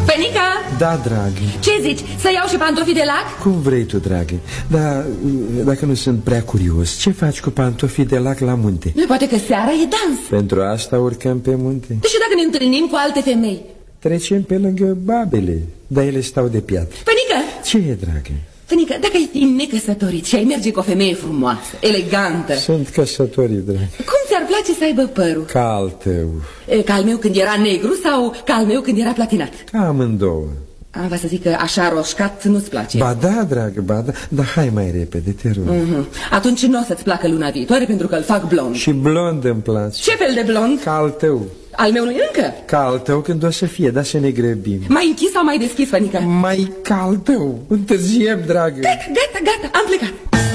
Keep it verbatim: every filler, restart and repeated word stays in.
Fenica! Da, dragă. Ce zici? Să iau și pantofii de lac? Cum vrei tu, dragă. Dar dacă nu sunt prea curios, ce faci cu pantofii de lac la munte? Poate că seara e dans. Pentru asta urcăm pe munte. Deși dacă ne întâlnim cu alte femei? Trecem pe lângă babele, dar ele stau de piatră. Fenica! Ce e, dragă? Fenica, dacă ai fi necăsătorit și ai merge cu o femeie frumoasă, elegantă... Sunt căsătorit, dragă. Cum ți-ar place să aibă părul? Ca al tău. Ca al meu când era negru sau ca al meu când era platinat? Ca amândouă. Am vrea să zic că așa roșcat nu-ți place. Ba da, dragă, ba da, dar hai mai repede, te rog. mm-hmm. Atunci nu o să-ți placă luna viitoare pentru că îl fac blond. Și blond îmi place. Ce fel de blond? Ca al tău. Al meu nu-i încă? Ca al tău când o să fie, dar să ne grăbim. Mai închis sau mai deschis, Fănică? Mai ca al tău. Întârziem, dragă. Gata, gata, gata, am plecat.